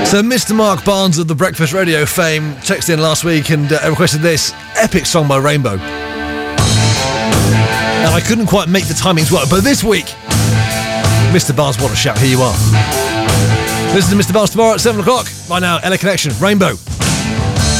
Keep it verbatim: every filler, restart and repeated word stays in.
So Mister Mark Barnes of the Breakfast Radio fame texted in last week and uh, requested this epic song by Rainbow. And I couldn't quite make the timings work, but this week, Mister Barnes, what a shout, here you are. Listen to Mister Barnes tomorrow at seven o'clock. Right now, L A Connection, Rainbow.